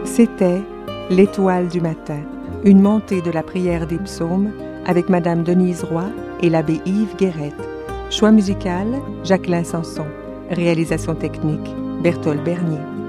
C'était L'étoile du matin, une montée de la prière des psaumes avec Madame Denise Roy et l'abbé Yves Guérette. Choix musical, Jacqueline Sanson. Réalisation technique, Berthold Bernier.